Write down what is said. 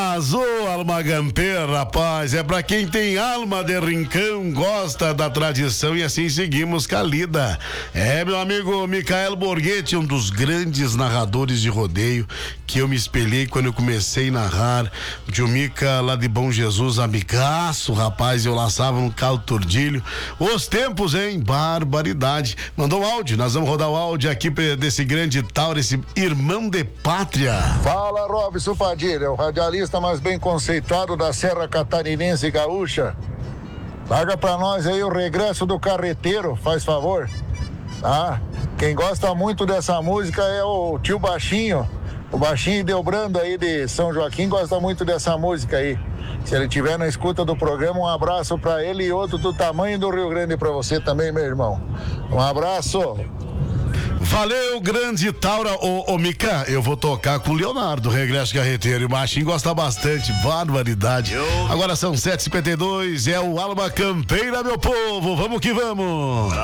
Mas o alma gampeira, rapaz, é pra quem tem alma de rincão, gosta da tradição e assim seguimos com a lida. É, meu amigo Micael Borghetti, um dos grandes narradores de rodeio que eu me espelhei quando eu comecei a narrar. O tio Mica lá de Bom Jesus, amigaço, rapaz, eu laçava um caldo tordilho. Os tempos, hein? Barbaridade. Mandou um áudio, nós vamos rodar o áudio aqui desse grande Tauro, esse irmão de pátria. Fala, Robson Padilha, o radialista mais bem conceituado da Serra Catarinense e Gaúcha. Larga pra nós aí o regresso do carreteiro, faz favor. Ah, quem gosta muito dessa música é o tio Baixinho. O Baixinho Delbrando aí de São Joaquim gosta muito dessa música aí. Se ele estiver na escuta do programa, um abraço pra ele e outro do tamanho do Rio Grande pra você também, meu irmão. Um abraço. Valeu, grande Taura. Ô Mica, eu vou tocar com o Leonardo, Regresso Carreteiro. E o Baixinho gosta bastante, barbaridade. Agora são 7h52, é o Alma Campeira, meu povo. Vamos que vamos.